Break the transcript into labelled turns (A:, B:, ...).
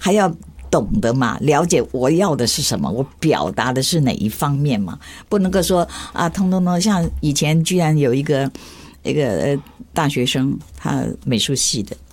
A: 还要懂得嘛，了解我要的是什么，我表达的是哪一方面嘛，不能够说啊，通通通像以前居然有一个大学生，他美术系的，